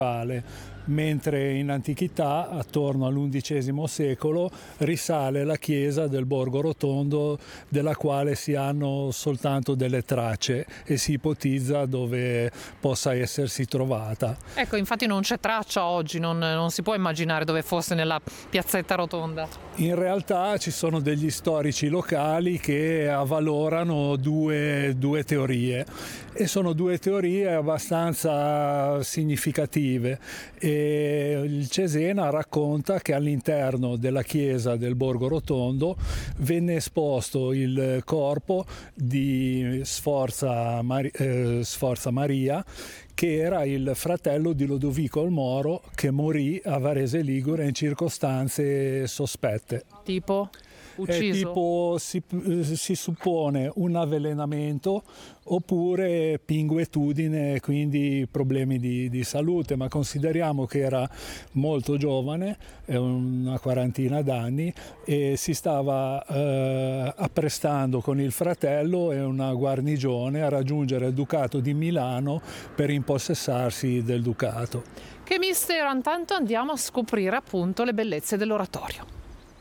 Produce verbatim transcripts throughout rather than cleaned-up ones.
mentre in antichità, attorno all'undicesimo secolo, risale la chiesa del Borgo Rotondo, della quale si hanno soltanto delle tracce e si ipotizza dove possa essersi trovata. Ecco, infatti non c'è traccia oggi, non, non si può immaginare dove fosse nella piazzetta rotonda. In realtà ci sono degli storici locali che avvalorano due, due teorie, e sono due teorie abbastanza significative. E il Cesena racconta che all'interno della chiesa del Borgo Rotondo venne esposto il corpo di Sforza, Mar- eh, Sforza Maria, che era il fratello di Lodovico il Moro, che morì a Varese Ligure in circostanze sospette. Tipo? Ucciso? È tipo, si, si suppone un avvelenamento oppure pinguetudine, quindi problemi di, di salute, ma consideriamo che era molto giovane, una quarantina d'anni, e si stava eh, apprestando con il fratello e una guarnigione a raggiungere il Ducato di Milano per impossessarsi del Ducato. Che mistero! Intanto andiamo a scoprire appunto le bellezze dell'oratorio.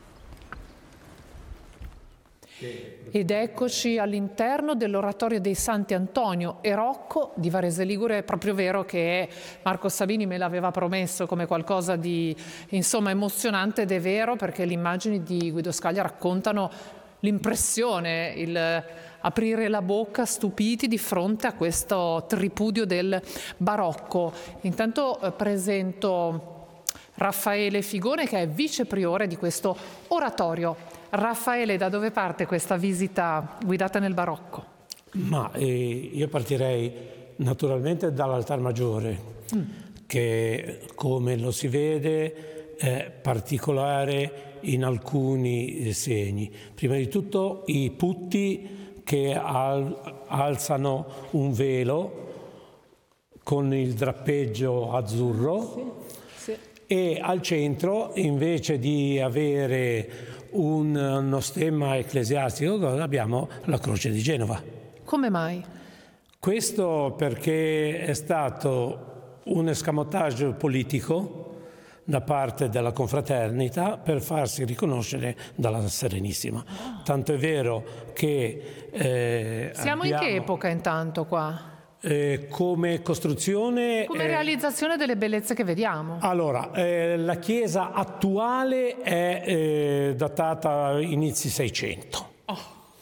Ed eccoci all'interno dell'oratorio dei Santi Antonio e Rocco di Varese Ligure. È proprio vero che Marco Sabini me l'aveva promesso come qualcosa di insomma emozionante, ed è vero, perché le immagini di Guido Scaglia raccontano l'impressione, il aprire la bocca stupiti di fronte a questo tripudio del barocco. Intanto eh, presento Raffaele Figone, che è vice priore di questo oratorio. Raffaele, da dove parte questa visita guidata nel barocco? Ma eh, io partirei naturalmente dall'altar maggiore, mm. che come lo si vede è particolare in alcuni segni. Prima di tutto i putti che al, alzano un velo con il drappeggio azzurro, sì, sì. E al centro, invece di avere un, uno stemma ecclesiastico, abbiamo la croce di Genova. Come mai? Questo perché è stato un escamotage politico da parte della confraternita per farsi riconoscere dalla Serenissima. Tanto è vero che eh, siamo abbiamo, in che epoca intanto qua? Eh, come costruzione... Come eh, realizzazione delle bellezze che vediamo? Allora, eh, la chiesa attuale è eh, datata inizi Seicento. Oh.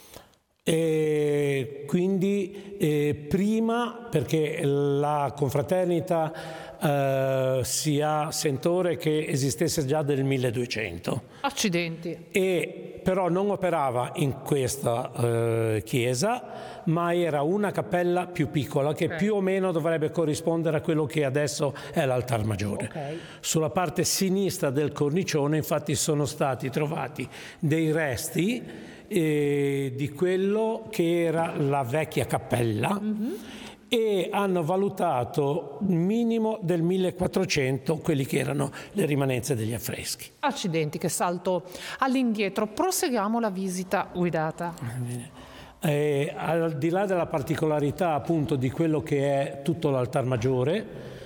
E quindi eh, prima, perché la confraternita eh, si ha sentore che esistesse già del milleduecento. Accidenti. E però non operava in questa eh, chiesa, ma era una cappella più piccola che okay. più o meno dovrebbe corrispondere a quello che adesso è l'altar maggiore. Okay. Sulla parte sinistra del cornicione infatti sono stati trovati dei resti eh, di quello che era la vecchia cappella, mm-hmm. e hanno valutato minimo del millequattrocento quelli che erano le rimanenze degli affreschi. Accidenti, che salto all'indietro. Proseguiamo la visita guidata. Bene. Eh, al di là della particolarità appunto di quello che è tutto l'altar maggiore,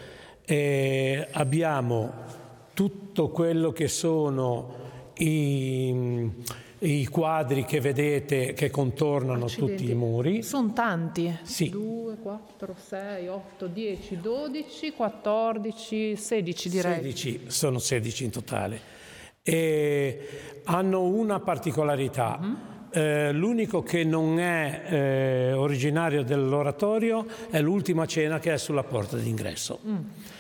eh, abbiamo tutto quello che sono i, i quadri che vedete che contornano Accidenti. Tutti i muri. Sono tanti? Sì. due, quattro, sei, otto, dieci, dodici, quattordici, sedici direi. sedici, sono sedici in totale. E hanno una particolarità. Mm-hmm. Eh, l'unico che non è eh, originario dell'oratorio è l'ultima cena che è sulla porta d'ingresso. Mm.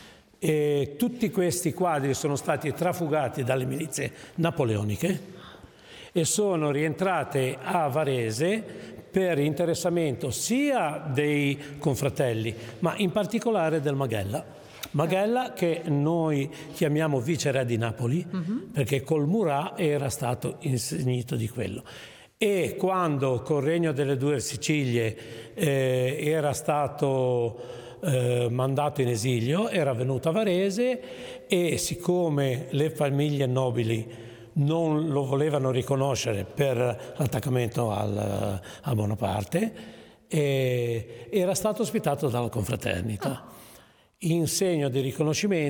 E tutti questi quadri sono stati trafugati dalle milizie napoleoniche e sono rientrate a Varese per interessamento sia dei confratelli, ma in particolare del Maghella. Maghella, che noi chiamiamo viceré di Napoli, mm-hmm. perché col Murat era stato insignito di quello. E quando col Regno delle Due Sicilie eh, era stato eh, mandato in esilio, era venuto a Varese, e siccome le famiglie nobili non lo volevano riconoscere per l'attaccamento al, a Bonaparte, eh, era stato ospitato dalla confraternita. In segno di riconoscimento